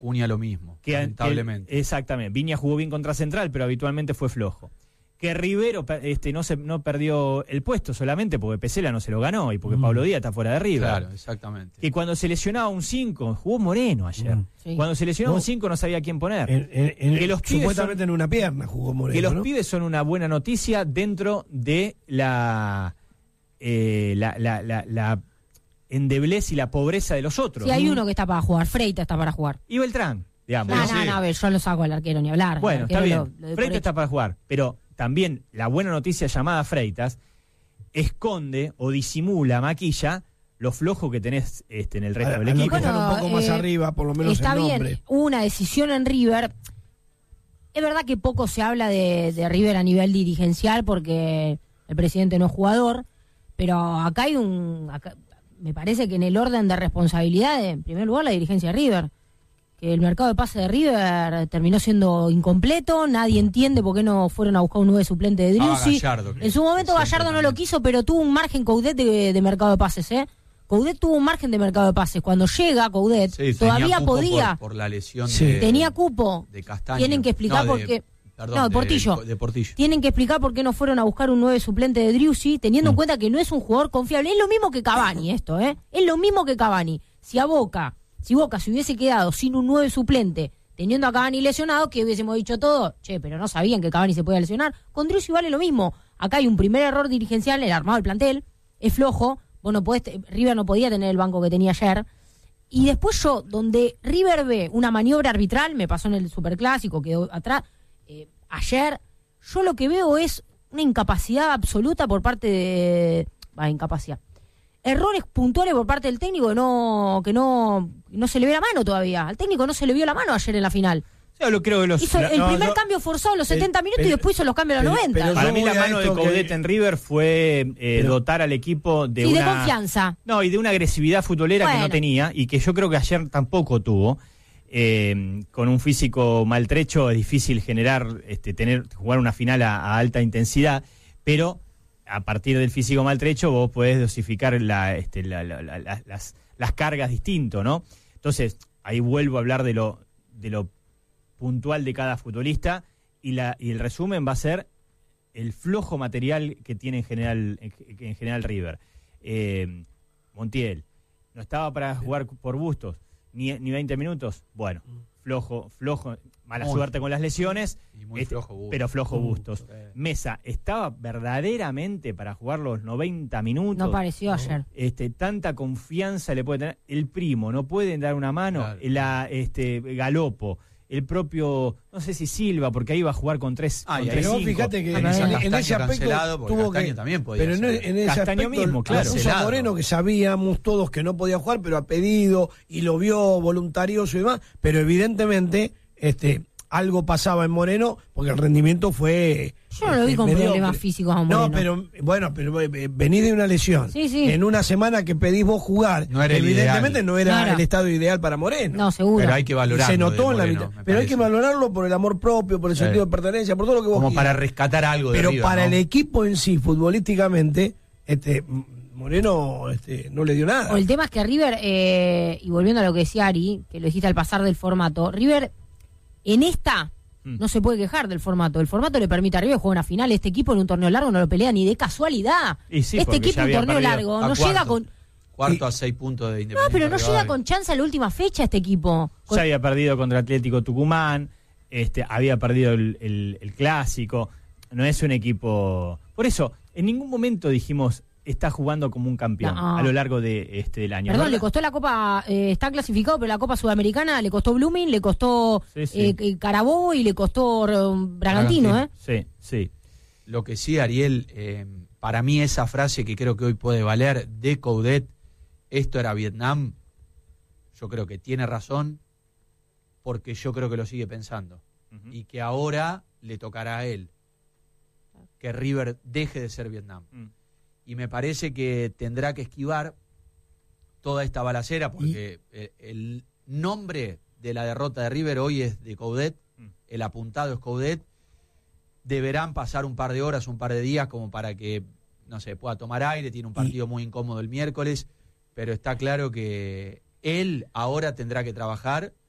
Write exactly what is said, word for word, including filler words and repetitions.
Cunha lo mismo, que, lamentablemente. Que, exactamente. Viña jugó bien contra Central, pero habitualmente fue flojo. Que Rivero este, no se no perdió el puesto solamente porque Pesela no se lo ganó y porque mm. Pablo Díaz está fuera de River. Claro, exactamente. Que cuando se lesionaba un cinco, jugó Moreno ayer. Mm. Sí. Cuando se lesionaba no. un cinco no sabía quién poner. En, en, en, que los supuestamente son, en una pierna jugó Moreno. Que los ¿no? pibes son una buena noticia dentro de la, eh, la, la, la, la endeblez y la pobreza de los otros. Sí, hay uno que está para jugar, Freitas está para jugar. Y Beltrán, digamos. No, no, no, a ver, yo lo saco al arquero ni hablar. Bueno, está bien. Lo, lo Freitas está para jugar, pero también la buena noticia llamada Freitas esconde o disimula, maquilla lo flojo que tenés este, en el resto a, del a equipo. Bueno, un poco más eh, arriba, por lo menos está el bien, nombre. Hubo una decisión en River. Es verdad que poco se habla de, de River a nivel dirigencial porque el presidente no es jugador, pero acá hay un... Acá, me parece que en el orden de responsabilidad, en primer lugar, la dirigencia de River. Que el mercado de pase de River terminó siendo incompleto, nadie entiende por qué no fueron a buscar un nueve suplente de Driussi. Ah, Gallardo, en su momento Gallardo no lo quiso, pero tuvo un margen Coudet de, de mercado de pases, ¿eh? Coudet tuvo un margen de mercado de pases. Cuando llega Coudet, sí, todavía podía. Por, por la lesión sí. de, tenía cupo. De Castaño. Tienen que explicar no, por de, qué. Perdón, no, de de Portillo. De, de Portillo. Tienen que explicar por qué no fueron a buscar un nueve suplente de Driussi, teniendo mm. en cuenta que no es un jugador confiable. Es lo mismo que Cavani esto, ¿eh? Es lo mismo que Cavani. Si a Boca, si Boca se hubiese quedado sin un nueve suplente, teniendo a Cavani lesionado, que hubiésemos dicho todo, che, pero no sabían que Cavani se podía lesionar. Con Driussi vale lo mismo. Acá hay un primer error dirigencial, el armado del plantel, es flojo. Vos no podés, River no podía tener el banco que tenía ayer. Y después yo, donde River ve una maniobra arbitral, me pasó en el Superclásico, quedó atrás, eh, ayer, yo lo que veo es una incapacidad absoluta por parte de... Va, incapacidad. Errores puntuales por parte del técnico que no, que no, no se le ve la mano todavía. Al técnico no se le vio la mano ayer en la final. Yo lo creo que los, hizo la, el no, primer no, cambio forzado a los setenta pero, minutos pero, y después hizo los cambios a los pero, noventa. Pero Para mí la mano de Coudet que... en River fue eh, pero, dotar al equipo de y una... de confianza. No, y de una agresividad futbolera bueno. que no tenía y que yo creo que ayer tampoco tuvo. Eh, con un físico maltrecho es difícil generar, este, tener jugar una final a, a alta intensidad, pero a partir del físico maltrecho vos podés dosificar la, este, la, la, la, la, las, las cargas distinto, ¿no? Entonces, ahí vuelvo a hablar de lo, de lo puntual de cada futbolista y, la, y el resumen va a ser el flojo material que tiene en general, en, en general River. Eh, Montiel, no estaba para jugar por Bustos, ni, ni veinte minutos, bueno, flojo, flojo, mala muy, suerte con las lesiones, y muy este, flojo Bustos. pero flojo uh, Bustos. Eh. Mesa, ¿estaba verdaderamente para jugar los noventa minutos? No pareció ayer. Este, tanta confianza le puede tener el Primo, no pueden dar una mano, claro. la, este, Galopo, el propio, no sé si Silva, porque ahí va a jugar con tres, ah, con y tres pero cinco. fíjate que en, en, en, en ese aspecto tuvo Castaño que también podía pero en, en ese Castaño aspecto mismo, claro. puso a Moreno, que sabíamos todos que no podía jugar, pero ha pedido y lo vio voluntarioso y demás, pero evidentemente este algo pasaba en Moreno porque el rendimiento fue... Yo no lo vi con mediocre. Problemas físicos a Moreno. No, pero bueno, pero venís de una lesión. Sí, sí. En una semana que pedís vos jugar, no era evidentemente no era, no era el estado ideal para Moreno. No, seguro. Pero hay que valorarlo. Se notó en la Moreno, mitad. Pero hay que valorarlo por el amor propio, por el sí. sentido de pertenencia, por todo lo que vos Como quieras. para rescatar algo de Pero River, para ¿no? el equipo en sí, futbolísticamente, este Moreno este, no le dio nada. O el tema es que River, eh, y volviendo a lo que decía Ari, que lo dijiste al pasar del formato, River en esta... No se puede quejar del formato. El formato le permite a River jugar una final. Este equipo en un torneo largo no lo pelea ni de casualidad. Sí, este equipo en un torneo largo no cuarto, llega con... Cuarto a seis puntos de Independiente. No, pero no Rivadavia. llega con chance a la última fecha este equipo. Con... Ya había perdido contra Atlético Tucumán, este, había perdido el, el, el Clásico. No es un equipo... Por eso, en ningún momento dijimos... está jugando como un campeón no. a lo largo de este del año. Perdón, ¿verdad? le costó la Copa, eh, está clasificado, pero la Copa Sudamericana le costó Blooming, le costó sí, sí. Eh, Carabobo y le costó uh, Bragantino, ¿eh? Sí, sí. Lo que sí, Ariel, eh, para mí esa frase que creo que hoy puede valer de Coudet, esto era Vietnam, yo creo que tiene razón, porque yo creo que lo sigue pensando. Uh-huh. Y que ahora le tocará a él que River deje de ser Vietnam. Uh-huh. Y me parece que tendrá que esquivar toda esta balacera porque ¿Y? el nombre de la derrota de River hoy es de Coudet, el apuntado es Coudet. Deberán pasar un par de horas, un par de días como para que, no sé, pueda tomar aire. Tiene un partido ¿Y? muy incómodo el miércoles, pero está claro que él ahora tendrá que trabajar